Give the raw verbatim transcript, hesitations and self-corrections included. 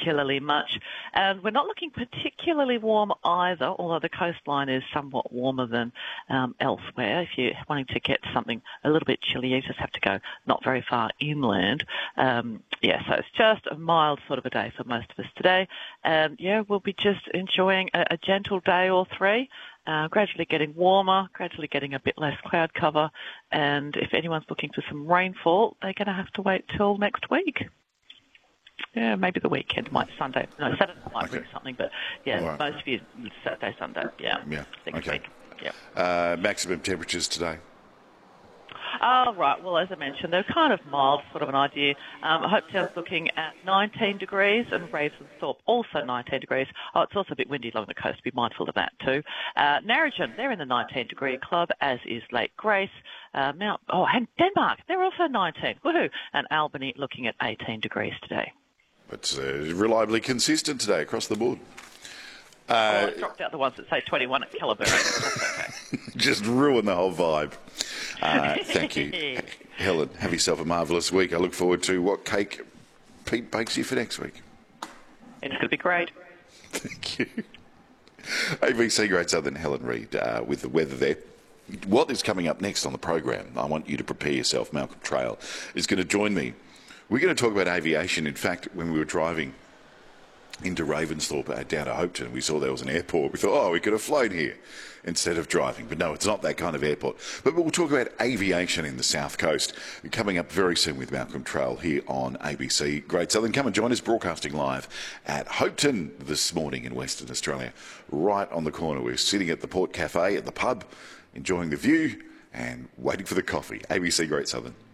particularly much. And we're not looking particularly warm either, although the coastline is somewhat warmer than um, elsewhere. If you're wanting to get something a little bit chilly, you just have to go not very far inland. Um, yeah, so it's just a mild sort of a day for most of us today. And, yeah, we'll be just enjoying a, a gentle day or three. Uh, gradually getting warmer, gradually getting a bit less cloud cover, and if anyone's looking for some rainfall, they're going to have to wait till next week. Yeah, maybe the weekend, might Sunday. No, Saturday might Okay. bring something, but yeah, Right. most of you Saturday, Sunday. Yeah, Yeah, next okay. week. Yeah. Uh, maximum temperatures today? Oh, right. Well, as I mentioned, they're kind of mild, sort of an idea. Um, Hopetown's looking at nineteen degrees and Ravensthorpe also nineteen degrees. Oh, it's also a bit windy along the coast. Be mindful of that too. Uh, Narrogin, they're in the nineteen degree club, as is Lake Grace. Uh, Mount, oh, and Denmark, they're also nineteen. Woohoo! And Albany looking at eighteen degrees today. It's uh, reliably consistent today across the board. oh, Uh, I dropped out the ones that say twenty-one at Caliburn. That's okay. just ruin the whole vibe. Uh, thank you. Helen, have yourself a marvellous week. I look forward to what cake Pete bakes you for next week. It's going to be great. Thank you. A B C Great Southern, Helen Reid uh, with the weather there. What is coming up next on the program? I want you to prepare yourself. Malcolm Trail is going to join me. We're going to talk about aviation. In fact, when we were driving into Ravensthorpe uh, down to Hopeton, we saw there was an airport. We thought, oh, we could have flown here instead of driving. But no, it's not that kind of airport. But we'll talk about aviation in the South Coast coming up very soon with Malcolm Trail here on A B C Great Southern. Come and join us broadcasting live at Hopeton this morning in Western Australia, right on the corner. We're sitting at the Port Cafe at the pub, enjoying the view and waiting for the coffee. A B C Great Southern.